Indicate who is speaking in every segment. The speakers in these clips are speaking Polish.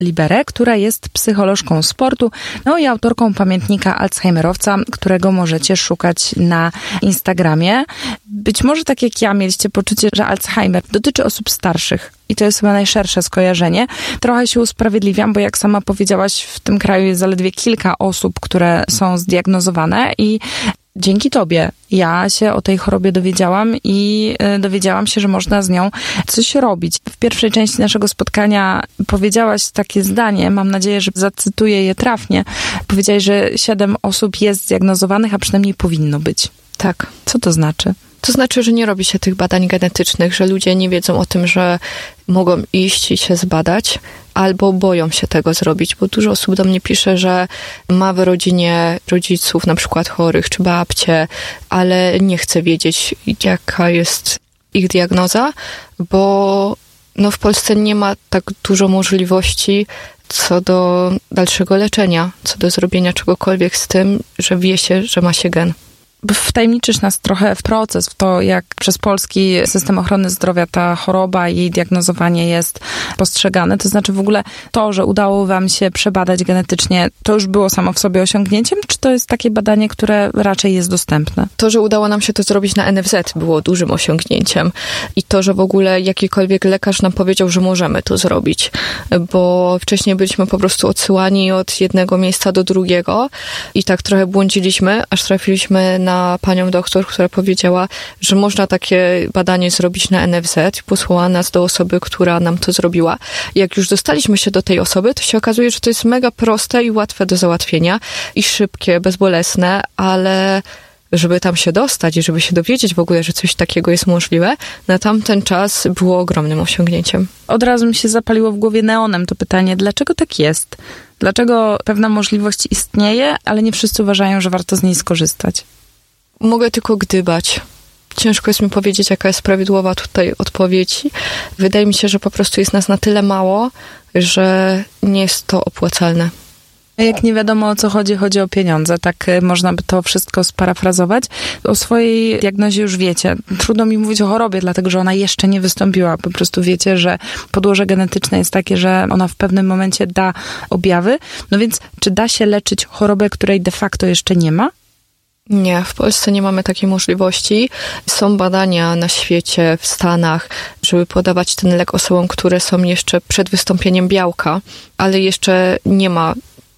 Speaker 1: Liberę, która jest psycholożką sportu, no i autorką pamiętnika Alzheimerowca, którego możecie szukać na Instagramie. Być może tak jak ja mieliście poczucie, że Alzheimer dotyczy osób starszych i to jest chyba najszersze skojarzenie. Trochę się usprawiedliwiam, bo jak sama powiedziałaś, w tym kraju jest zaledwie kilka osób, które są zdiagnozowane i dzięki tobie ja się o tej chorobie dowiedziałam i dowiedziałam się, że można z nią coś robić. W pierwszej części naszego spotkania powiedziałaś takie zdanie, mam nadzieję, że zacytuję je trafnie. Powiedziałaś, że 7 osób jest zdiagnozowanych, a przynajmniej powinno być.
Speaker 2: Tak.
Speaker 1: Co to znaczy?
Speaker 2: To znaczy, że nie robi się tych badań genetycznych, że ludzie nie wiedzą o tym, że mogą iść i się zbadać, albo boją się tego zrobić, bo dużo osób do mnie pisze, że ma w rodzinie rodziców na przykład chorych czy babcie, ale nie chce wiedzieć, jaka jest ich diagnoza, bo w Polsce nie ma tak dużo możliwości co do dalszego leczenia, co do zrobienia czegokolwiek z tym, że wie się, że ma się gen.
Speaker 1: Wtajemniczysz nas trochę w proces, w to, jak przez polski system ochrony zdrowia ta choroba i jej diagnozowanie jest postrzegane. To znaczy w ogóle to, że udało wam się przebadać genetycznie, to już było samo w sobie osiągnięciem, czy to jest takie badanie, które raczej jest dostępne?
Speaker 2: To, że udało nam się to zrobić na NFZ, było dużym osiągnięciem. I to, że w ogóle jakikolwiek lekarz nam powiedział, że możemy to zrobić. Bo wcześniej byliśmy po prostu odsyłani od jednego miejsca do drugiego i tak trochę błądziliśmy, aż trafiliśmy na panią doktor, która powiedziała, że można takie badanie zrobić na NFZ i posłała nas do osoby, która nam to zrobiła. I jak już dostaliśmy się do tej osoby, to się okazuje, że to jest mega proste i łatwe do załatwienia i szybkie, bezbolesne, ale żeby tam się dostać i żeby się dowiedzieć w ogóle, że coś takiego jest możliwe, na tamten czas było ogromnym osiągnięciem.
Speaker 1: Od razu mi się zapaliło w głowie neonem to pytanie, dlaczego tak jest? Dlaczego pewna możliwość istnieje, ale nie wszyscy uważają, że warto z niej skorzystać?
Speaker 2: Mogę tylko gdybać. Ciężko jest mi powiedzieć, jaka jest prawidłowa tutaj odpowiedź. Wydaje mi się, że po prostu jest nas na tyle mało, że nie jest to opłacalne.
Speaker 1: Jak nie wiadomo o co chodzi, chodzi o pieniądze. Tak można by to wszystko sparafrazować. O swojej diagnozie już wiecie. Trudno mi mówić o chorobie, dlatego że ona jeszcze nie wystąpiła. Po prostu wiecie, że podłoże genetyczne jest takie, że ona w pewnym momencie da objawy. No więc, czy da się leczyć chorobę, której de facto jeszcze nie ma?
Speaker 2: Nie, w Polsce nie mamy takiej możliwości. Są badania na świecie, w Stanach, żeby podawać ten lek osobom, które są jeszcze przed wystąpieniem białka, ale jeszcze nie ma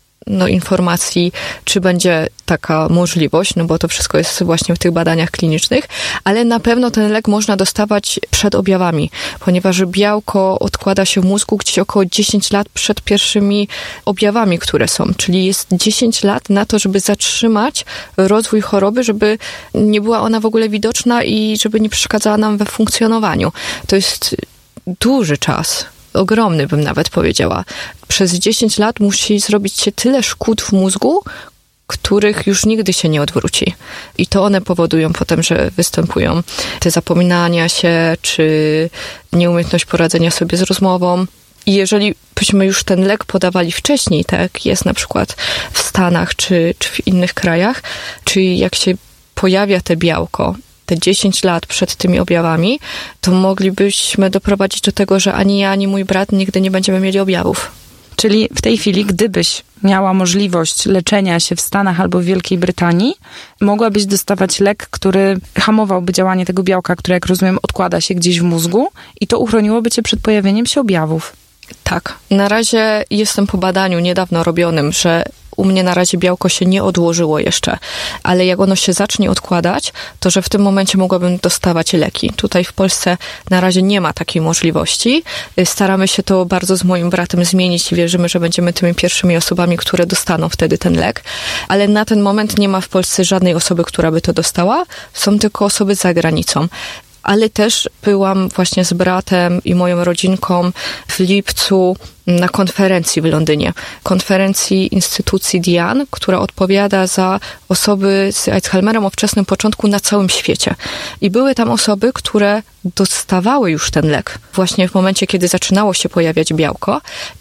Speaker 2: informacji, czy będzie taka możliwość, bo to wszystko jest właśnie w tych badaniach klinicznych, ale na pewno ten lek można dostawać przed objawami, ponieważ białko odkłada się w mózgu gdzieś około 10 lat przed pierwszymi objawami, które są, czyli jest 10 lat na to, żeby zatrzymać rozwój choroby, żeby nie była ona w ogóle widoczna i żeby nie przeszkadzała nam we funkcjonowaniu. To jest duży czas. Ogromny bym nawet powiedziała. Przez 10 lat musi zrobić się tyle szkód w mózgu, których już nigdy się nie odwróci. I to one powodują potem, że występują te zapominania się, czy nieumiejętność poradzenia sobie z rozmową. I jeżeli byśmy już ten lek podawali wcześniej, tak jak jest na przykład w Stanach, czy w innych krajach, czy jak się pojawia te białko, te 10 lat przed tymi objawami, to moglibyśmy doprowadzić do tego, że ani ja, ani mój brat nigdy nie będziemy mieli objawów.
Speaker 1: Czyli w tej chwili, gdybyś miała możliwość leczenia się w Stanach albo w Wielkiej Brytanii, mogłabyś dostawać lek, który hamowałby działanie tego białka, które, jak rozumiem, odkłada się gdzieś w mózgu i to uchroniłoby cię przed pojawieniem się objawów.
Speaker 2: Tak. Na razie jestem po badaniu niedawno robionym, że u mnie na razie białko się nie odłożyło jeszcze, ale jak ono się zacznie odkładać, to że w tym momencie mogłabym dostawać leki. Tutaj w Polsce na razie nie ma takiej możliwości. Staramy się to bardzo z moim bratem zmienić i wierzymy, że będziemy tymi pierwszymi osobami, które dostaną wtedy ten lek, ale na ten moment nie ma w Polsce żadnej osoby, która by to dostała. Są tylko osoby za granicą. Ale też byłam właśnie z bratem i moją rodzinką w lipcu na konferencji w Londynie. Konferencji instytucji Dian, która odpowiada za osoby z Alzheimerem o wczesnym początku na całym świecie. I były tam osoby, które dostawały już ten lek właśnie w momencie, kiedy zaczynało się pojawiać białko.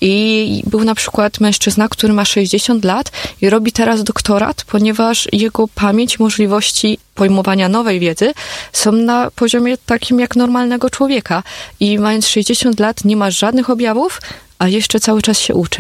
Speaker 2: I był na przykład mężczyzna, który ma 60 lat i robi teraz doktorat, ponieważ jego pamięć, możliwości pojmowania nowej wiedzy są na poziomie takim jak normalnego człowieka. I mając 60 lat nie ma żadnych objawów, a jeszcze cały czas się uczy.